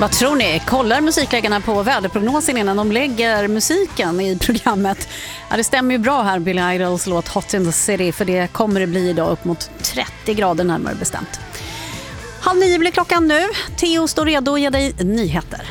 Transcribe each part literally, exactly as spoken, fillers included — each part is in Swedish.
Vad tror ni? Kollar musikläggarna på väderprognosen innan de lägger musiken i programmet? Ja, det stämmer ju bra här, Billy Idols låt Hot in the City, för det kommer det bli idag upp mot trettio grader närmare bestämt. Halv nio blir klockan nu. Theo står redo att ge dig nyheter.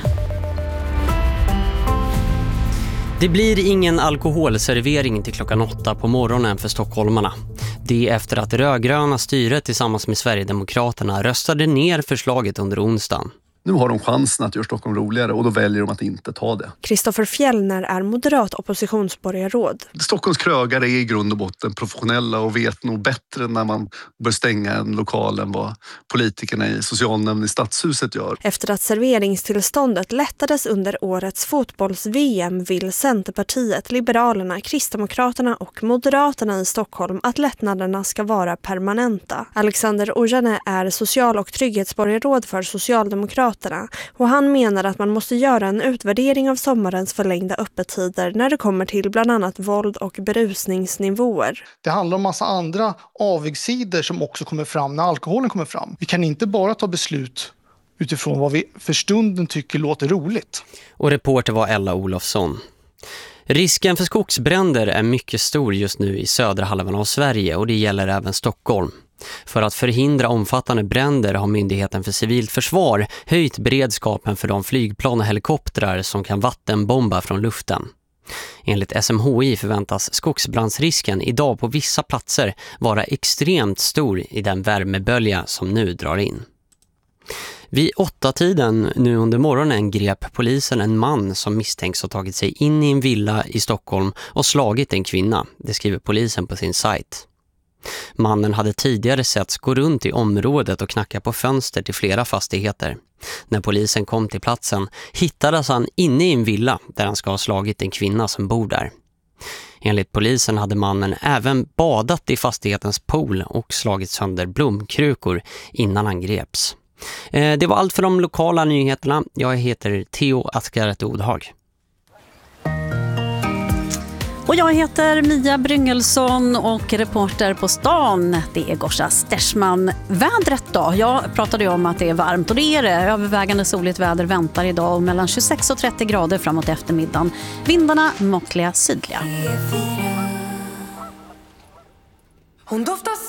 Det blir ingen alkoholservering till klockan åtta på morgonen för stockholmarna. Det är efter att rödgröna styret tillsammans med Sverigedemokraterna röstade ner förslaget under onsdagen. Nu har de chansen att göra Stockholm roligare och då väljer de att inte ta det. Kristoffer Fjellner är moderat oppositionsborgarråd. Stockholms krögare är i grund och botten professionella och vet nog bättre när man bör stänga en lokal än vad politikerna i socialnämnden i Stadshuset gör. Efter att serveringstillståndet lättades under årets fotbolls-V M vill Centerpartiet, Liberalerna, Kristdemokraterna och Moderaterna i Stockholm att lättnaderna ska vara permanenta. Alexander Ojane är social- och trygghetsborgarråd för Socialdemokraterna. Och han menar att man måste göra en utvärdering av sommarens förlängda öppettider när det kommer till bland annat våld och berusningsnivåer. Det handlar om massa andra avigsidor som också kommer fram när alkoholen kommer fram. Vi kan inte bara ta beslut utifrån vad vi för stunden tycker låter roligt. Och reporter var Ella Olofsson. Risken för skogsbränder är mycket stor just nu i södra halvan av Sverige och det gäller även Stockholm. För att förhindra omfattande bränder har Myndigheten för civilt försvar höjt beredskapen för de flygplan och helikoptrar som kan vattenbomba från luften. Enligt S M H I förväntas skogsbrandsrisken idag på vissa platser vara extremt stor i den värmebölja som nu drar in. Vid åtta tiden nu under morgonen grep polisen en man som misstänks ha tagit sig in i en villa i Stockholm och slagit en kvinna, det skriver polisen på sin sajt. Mannen hade tidigare setts gå runt i området och knacka på fönster till flera fastigheter. När polisen kom till platsen hittades han inne i en villa där han ska ha slagit en kvinna som bor där. Enligt polisen hade mannen även badat i fastighetens pool och slagit sönder blomkrukor innan han greps. Eh, det var allt för de lokala nyheterna. Jag heter Theo Askaret Odhag. Och jag heter Mia Bryngelsson och reporter på stan, det är Gorsa Stersman. Vädret då? Jag pratade ju om att det är varmt och det är det. Övervägande soligt väder väntar idag och mellan tjugosex och trettio grader framåt eftermiddagen. Vindarna måttliga sydliga. Hon doftar